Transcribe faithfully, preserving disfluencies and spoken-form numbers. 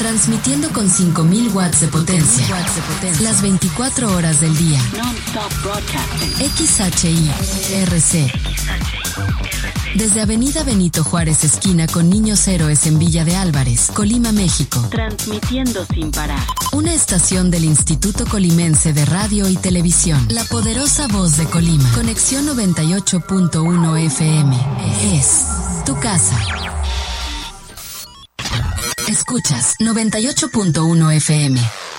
Transmitiendo con cinco mil watts de potencia. watts de potencia. Las veinticuatro horas del día. Non-stop broadcasting. X H I R C. Desde Avenida Benito Juárez, esquina con Niños Héroes en Villa de Álvarez, Colima, México. Transmitiendo sin parar. Una estación del Instituto Colimense de Radio y Televisión. La poderosa voz de Colima. Conexión noventa y ocho punto uno F M. Es tu casa. Escuchas noventa y ocho punto uno F M.